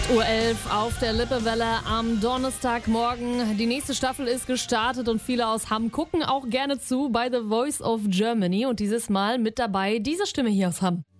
8:11 Uhr auf der Lippewelle am Donnerstagmorgen. Die nächste Staffel ist gestartet und viele aus Hamm gucken auch gerne zu bei The Voice of Germany. Und dieses Mal mit dabei diese Stimme hier aus Hamm.